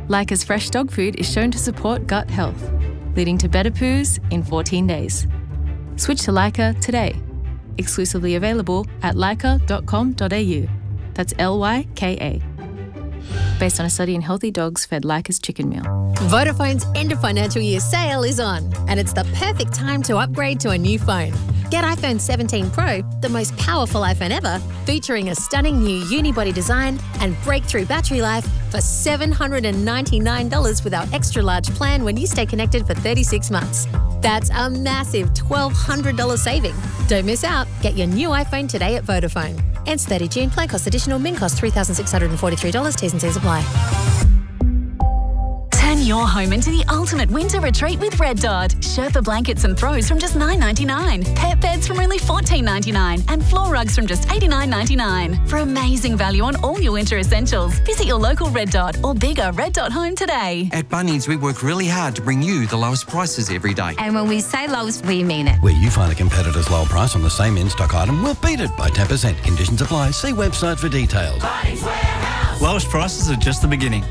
Leica's fresh dog food is shown to support gut health, leading to better poos in 14 days. Switch to Leica today. Exclusively available at leica.com.au. That's Lyka. Based on a study in healthy dogs fed Leica's chicken meal. Vodafone's end of financial year sale is on, and it's the perfect time to upgrade to a new phone. Get iPhone 17 Pro, the most powerful iPhone ever, featuring a stunning new unibody design and breakthrough battery life for $799 with our extra large plan when you stay connected for 36 months. That's a massive $1,200 saving. Don't miss out. Get your new iPhone today at Vodafone. Ends 30 June. Plan cost additional. Min cost $3,643. T's and C's apply. Turn your home into the ultimate winter retreat with Red Dot. Sherpa blankets and throws from just $9.99. Pet beds from only $14.99. And floor rugs from just $89.99. For amazing value on all your winter essentials, visit your local Red Dot or bigger Red Dot home today. At Bunnings, we work really hard to bring you the lowest prices every day. And when we say lowest, we mean it. Where you find a competitor's low price on the same in-stock item, we'll beat it by 10%. Conditions apply. See website for details. Bunnings Warehouse. Lowest prices are just the beginning.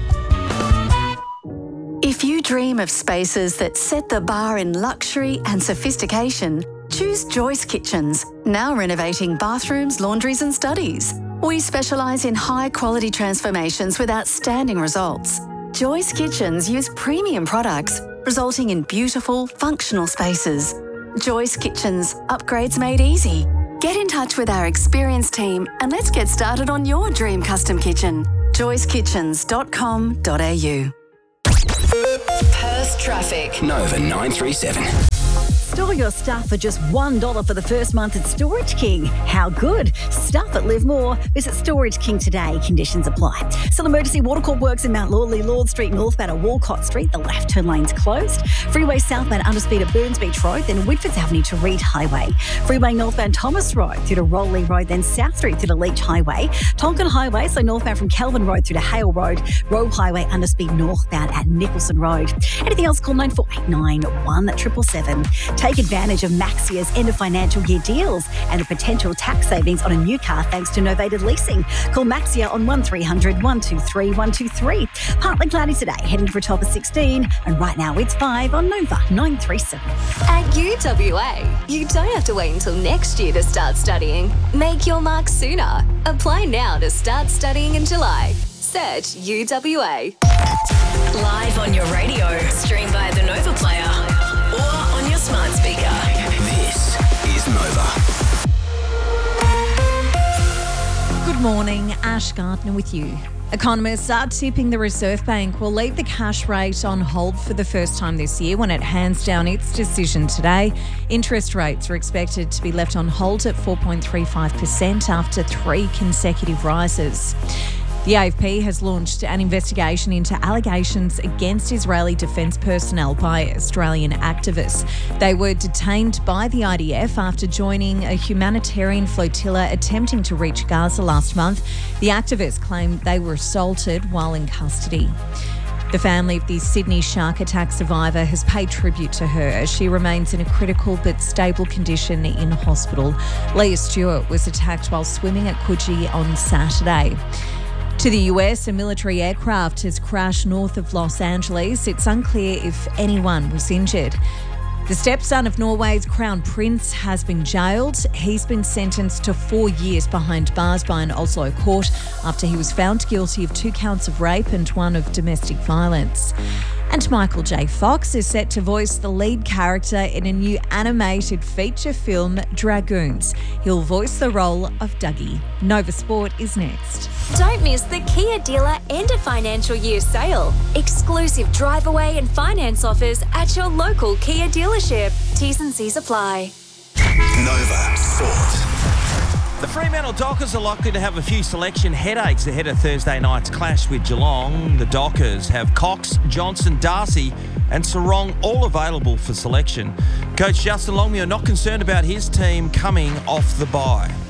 If you dream of spaces that set the bar in luxury and sophistication, choose Joyce Kitchens, now renovating bathrooms, laundries and studies. We specialise in high-quality transformations with outstanding results. Joyce Kitchens use premium products, resulting in beautiful, functional spaces. Joyce Kitchens, upgrades made easy. Get in touch with our experienced team and let's get started on your dream custom kitchen. joycekitchens.com.au. Perth traffic. Nova 937. Store your stuff for just $1 for the first month at Storage King. How good? Stuff at Live More. Visit Storage King today. Conditions apply. Still emergency watercourt works in Mount Lawley, Lord Street, northbound at Walcott Street. The left turn lane's closed. Freeway southbound underspeed at Burns Beach Road, then Whitfords Avenue to Reed Highway. Freeway northbound Thomas Road through to Rowley Road, then South Street through to Leach Highway. Tonkin Highway, so northbound from Kelvin Road through to Hale Road. Rowe Highway underspeed northbound at Nicholson Road. Anything else, call 9489 777. Take advantage of Maxia's end of financial year deals and the potential tax savings on a new car thanks to novated leasing. Call Maxia on 1300 123 123. Partly cloudy today, heading for a top of 16, and right now it's 5 on Nova 937. At UWA, you don't have to wait until next year to start studying. Make your mark sooner. Apply now to start studying in July. Search UWA. Live on your radio, stream via the Nova Player or on your smart speaker. This is Nova. Good morning, Ash Gardner with you. Economists are tipping the Reserve Bank will leave the cash rate on hold for the first time this year when it hands down its decision today. Interest rates are expected to be left on hold at 4.35% after 3 consecutive rises. The AFP has launched an investigation into allegations against Israeli defence personnel by Australian activists. They were detained by the IDF after joining a humanitarian flotilla attempting to reach Gaza last month. The activists claimed they were assaulted while in custody. The family of the Sydney shark attack survivor has paid tribute to her. She remains in a critical but stable condition in hospital. Leah Stewart was attacked while swimming at Coogee on Saturday. To the US, a military aircraft has crashed north of Los Angeles. It's unclear if anyone was injured. The stepson of Norway's Crown Prince has been jailed. He's been sentenced to 4 years behind bars by an Oslo court after he was found guilty of 2 counts of rape and 1 of domestic violence. And Michael J. Fox is set to voice the lead character in a new animated feature film, Dragoons. He'll voice the role of Dougie. Nova Sport is next. Don't miss the Kia dealer end of financial year sale. Exclusive drive away and finance offers at your local Kia dealership. T's and C's apply. Nova Sport. The Fremantle Dockers are likely to have a few selection headaches ahead of Thursday night's clash with Geelong. The Dockers have Cox, Johnson, Darcy and Sarong all available for selection. Coach Justin Longmuir not concerned about his team coming off the bye. Yeah, we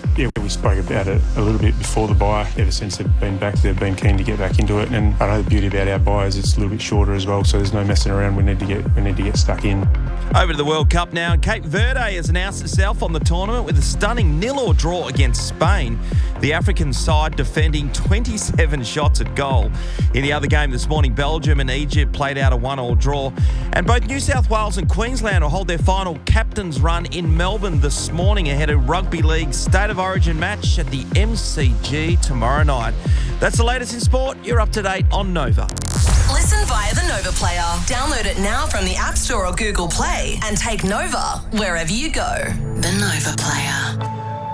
We spoke about it a little bit before the bye. Ever since they've been back, they've been keen to get back into it. And I know the beauty about our bye is it's a little bit shorter as well, so there's no messing around. We need to get stuck in. Over to the World Cup now. Cape Verde has announced itself on the tournament with a stunning 0-0 draw against Spain. The African side defending 27 shots at goal. In the other game this morning, Belgium and Egypt played out a 1-1 draw. And both New South Wales and Queensland will hold their final captain's run in Melbourne this morning ahead of Rugby League's State of Origin match at the MCG tomorrow night. That's the latest in sport. You're up to date on Nova. Listen via the Nova Player. Download it now from the App Store or Google Play and take Nova wherever you go. The Nova Player.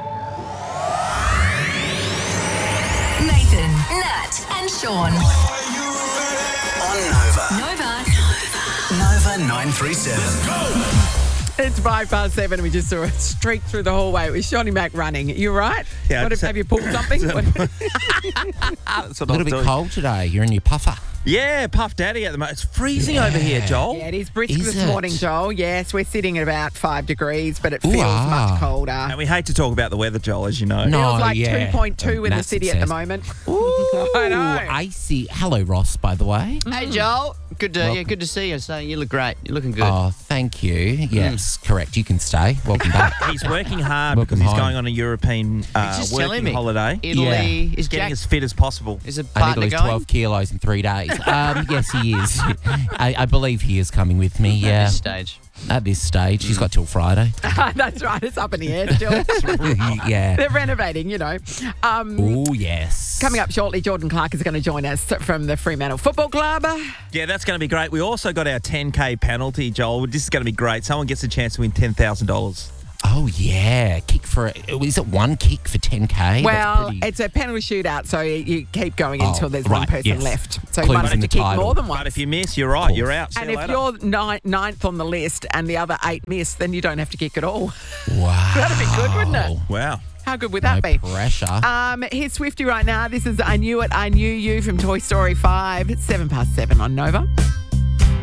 Nathan, Nat and Sean. On Nova. Nova 937. It's 7:05. We just saw a streak through the hallway. It was Shonny Mac running. You all right? Yeah. Have you pulled something? A little bit cold today. You're in your puffer. Yeah, Puff Daddy at the moment. It's freezing over here, Joel. Yeah, it is brisk this morning, Joel. Yes, we're sitting at about 5 degrees, but it feels much colder. And we hate to talk about the weather, Joel, as you know. It feels like 2.2 in the city at the moment. Ooh, I know. icy. Hello, Ross, by the way. Hey, Joel. Good to see you. So you look great. You're looking good. Oh, thank you. Yes, correct. You can stay. Welcome back. He's working hard because he's going on a European working holiday. Italy is getting as fit as possible. Is it I need to lose 12 kilos in 3 days. Yes, he is. I believe he is coming with me. Yeah. At this stage. At this stage. He's got till Friday. That's right. It's up in the air still. Yeah. They're renovating, you know. Oh, yes. Coming up shortly, Jordan Clark is going to join us from the Fremantle Football Club. Yeah, that's going to be great. We also got our 10K penalty, Joel. This is going to be great. Someone gets a chance to win $10,000. Oh, yeah. Is it one kick for 10K? Well, it's a penalty shootout, so you keep going until there's one person left. So you might have to kick more than once. But if you miss, you're right. You're out. And if you're ninth on the list and the other 8 miss, then you don't have to kick at all. Wow. That'd be good, wouldn't it? Wow. How good would that be? Pressure. Here's Swifty right now. This is I Knew It, I Knew You from Toy Story 5. It's 7:07 on Nova.